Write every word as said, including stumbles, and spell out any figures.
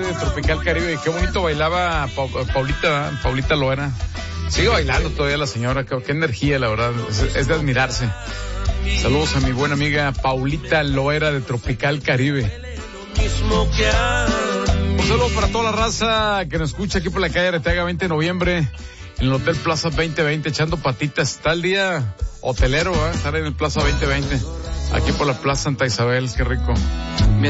de Tropical Caribe. Qué bonito bailaba Pa- Paulita, ¿eh? Paulita Loera. Sigue bailando todavía la señora, qué, qué energía, la verdad, es, es de admirarse. Saludos a mi buena amiga Paulita Loera de Tropical Caribe. Un saludo para toda la raza que nos escucha aquí por la calle Arteaga, veinte de noviembre, en el Hotel Plaza veinte veinte, echando patitas. Está el día hotelero, ¿eh? Estar en el Plaza veinte veinte, aquí por la Plaza Santa Isabel, qué rico.